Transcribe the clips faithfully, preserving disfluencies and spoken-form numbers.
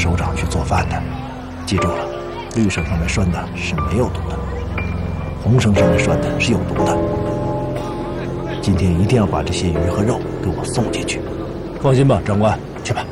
首长去做饭的。记住了，绿绳上面拴的是没有毒的，红绳上面拴的是有毒的。今天一定要把这些鱼和肉给我送进去。放心吧，长官，去吧。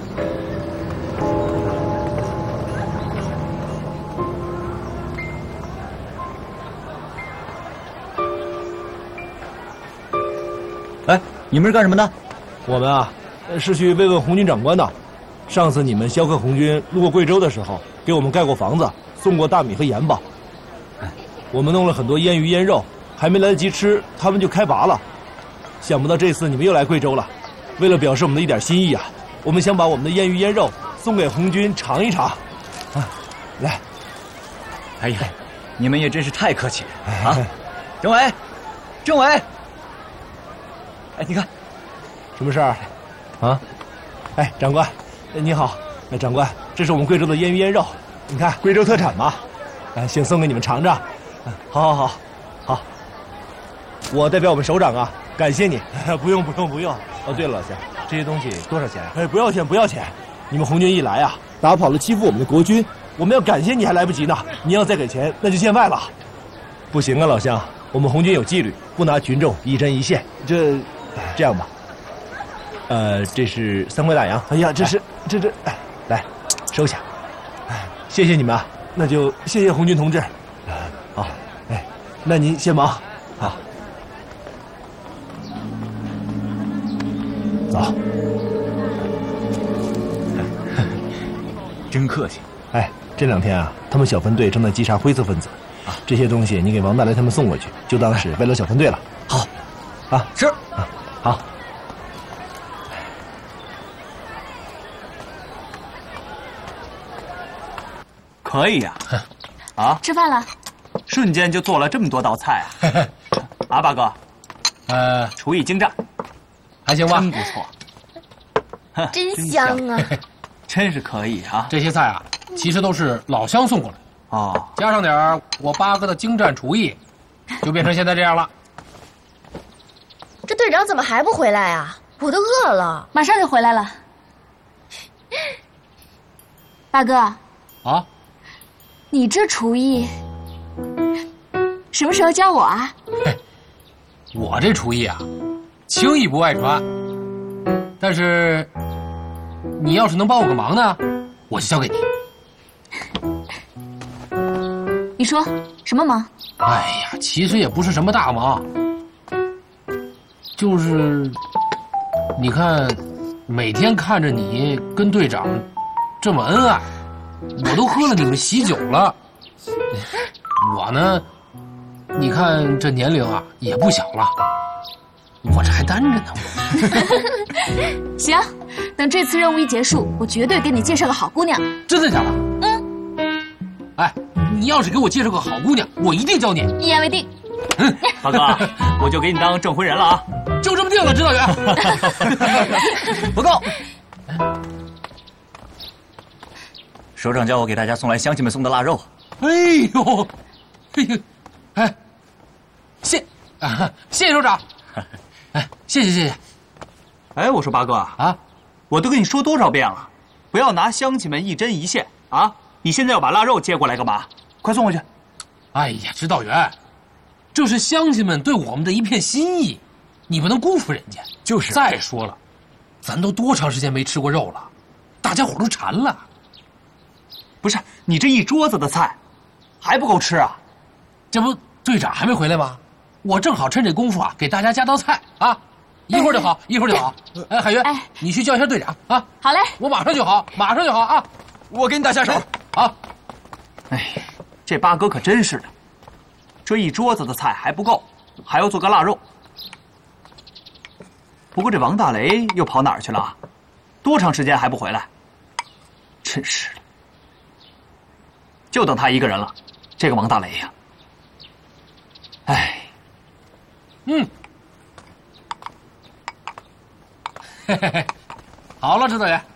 哎，你们是干什么的？ 我们啊，是去慰问红军长官的。上次你们萧克红军路过贵州的时候，给我们盖过房子，送过大米和盐巴。我们弄了很多腌鱼腌肉，还没来得及吃，他们就开拔了。想不到这次你们又来贵州了，为了表示我们的一点心意啊，我们想把我们的腌鱼腌肉送给红军尝一尝。啊，来。 哎呀，你们也真是太客气了啊！政委，政委，哎，你看， 什么事儿？啊？哎，长官，你好。哎，长官，这是我们贵州的腌鱼腌肉，你看贵州特产嘛。哎，先送给你们尝尝。好好好，好。我代表我们首长啊，感谢你。不用不用不用。哦，对了，老乡，这些东西多少钱？哎，不要钱不要钱。你们红军一来啊，打跑了欺负我们的国军，我们要感谢你还来不及呢。你要再给钱，那就见外了。不行啊，老乡，我们红军有纪律，不拿群众一针一线。这，这样吧。呃，这是三块大洋。哎呀，这是、哎、这这，哎，来，收下。哎，谢谢你们啊，那就谢谢红军同志。好，哎，那您先忙。好，走。 真客气。 哎，这两天啊，他们小分队正在稽查灰色分子，啊，这些东西你给王大雷他们送过去，就当是慰劳小分队了。 好， 啊， 是啊，好。 可以呀、啊，啊， 吃饭了， 瞬间就做了这么多道菜啊！啊，八哥， 呃， 厨艺精湛， 还行吧， 真不错， 真香啊！ 真是可以啊！ 这些菜啊，其实都是老乡送过来的， 哦， 加上点我八哥的精湛厨艺，就变成现在这样了。 这队长怎么还不回来啊？我都饿了， 马上就回来了。八哥， 啊， 你这厨艺什么时候教我啊？ 嘿，我这厨艺啊，轻易不外传，但是你要是能帮我个忙呢，我就交给你。 你说什么忙？ 哎呀，其实也不是什么大忙，就是你看，每天看着你跟队长这么恩爱，我都喝了你们喜酒了。我呢，你看这年龄啊也不小了，我这还单着呢。 行，等这次任务一结束，我绝对给你介绍个好姑娘。 真的假的？ 嗯。 哎，你要是给我介绍个好姑娘，我一定教你。 一言为定。 嗯， 八哥，我就给你当证婚人了啊！ 就这么定了，指导员。 不够。首长叫我给大家送来乡亲们送的腊肉。 哎呦，哎呦，哎，谢啊，谢谢首长。哎，谢谢谢谢。 哎，我说八哥啊，我都跟你说多少遍了，不要拿乡亲们一针一线啊！你现在要把腊肉接过来干嘛？快送回去！ 哎呀，指导员，这是乡亲们对我们的一片心意，你不能辜负人家。 就是。 再说了，咱都多长时间没吃过肉了，大家伙都馋了。 不是你这一桌子的菜，还不够吃啊？ 这不队长还没回来吗？我正好趁这功夫啊，给大家加道菜啊，一会儿就好，一会儿就好。哎，海源，哎，你去叫一下队长啊。 好嘞， 我马上就好，马上就好啊。 我给你打下手。 好。 哎，这八哥可真是的，这一桌子的菜还不够，还要做个腊肉。不过这王大雷又跑哪儿去了啊？多长时间还不回来？真是的，就等他一个人了，这个王大雷呀。哎， 嗯，嘿嘿嘿，好了，指导员，